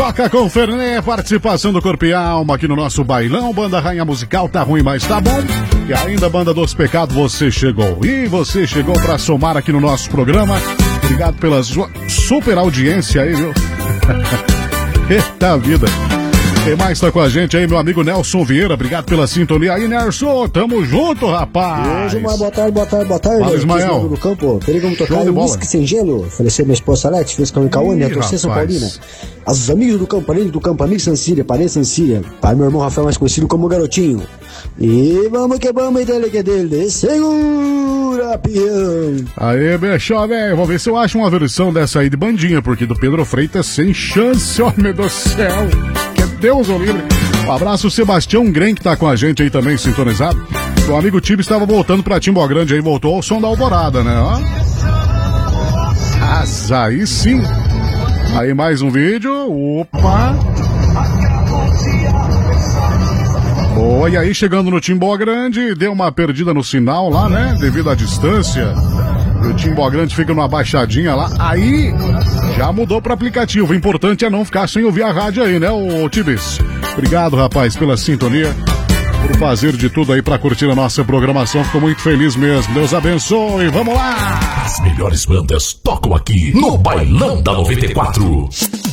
Toca com Fernê, participação do Corpo e Alma aqui no nosso bailão. Banda Rainha Musical, tá ruim, mas tá bom. E ainda Banda dos Pecados, você chegou. E você chegou pra somar aqui no nosso programa. Obrigado pela sua super audiência aí, viu? Eita vida. Quem mais tá com a gente aí, meu amigo Nelson Vieira? Obrigado pela sintonia aí, Nelson. Tamo junto, rapaz. Boa tarde. Fala, Ismael. Do campo. Queria como tocar um whisky sem gelo. Faleceu minha esposa Alex, fez com o Cauane, a torcida São Paulina. Os amigos do campo, além do campo, amigo Sancília, parente Sancília. Pai, meu irmão Rafael, mais conhecido como Garotinho. E vamos que vamos, dele que dele. Segura, peão. Aê, bicho, velho. Vou ver se eu acho uma versão dessa aí de bandinha, porque do Pedro Freitas sem chance, homem do céu. Que Deus o livre. Um abraço, Sebastião Gren, que tá com a gente aí também, sintonizado. O amigo Tibe estava voltando pra Timbó Grande aí, voltou ao som da Alvorada, né? Ó. Mas aí sim. Aí mais um vídeo. Opa! E aí, chegando no Timbó Grande, deu uma perdida no sinal lá, né? Devido à distância. E o Timbó Grande fica numa baixadinha lá. Aí, já mudou pro aplicativo. O importante é não ficar sem ouvir a rádio aí, né, ô Tibis? Obrigado, rapaz, pela sintonia. Por fazer de tudo aí pra curtir a nossa programação. Fico muito feliz mesmo. Deus abençoe. Vamos lá! As melhores bandas tocam aqui no Bailão da 94.